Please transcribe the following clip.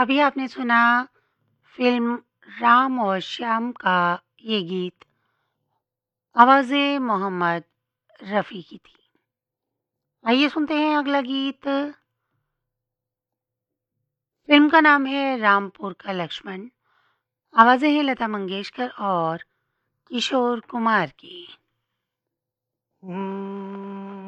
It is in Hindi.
अभी आपने सुना फ़िल्म राम और श्याम का ये गीत, आवाज़ें मोहम्मद रफ़ी की थी। आइए सुनते हैं अगला गीत, फ़िल्म का नाम है रामपुर का लक्ष्मण, आवाज़ें हैं लता मंगेशकर और किशोर कुमार की।